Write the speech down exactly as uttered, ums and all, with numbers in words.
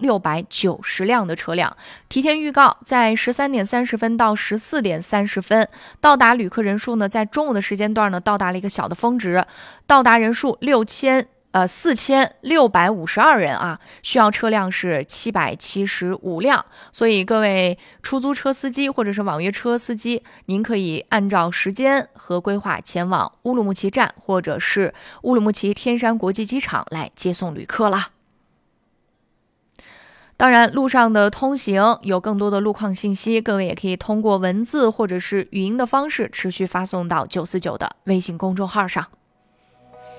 六百九十辆的车辆。提前预告，在十三点三十分到十四点三十分，到达旅客人数呢，在中午的时间段呢，到达了一个小的峰值，到达人数六千。呃，四千六百五十二人啊，需要车辆是七百七十五辆，所以各位出租车司机或者是网约车司机，您可以按照时间和规划前往乌鲁木齐站或者是乌鲁木齐天山国际机场来接送旅客啦。当然，路上的通行有更多的路况信息，各位也可以通过文字或者是语音的方式持续发送到九四九的微信公众号上。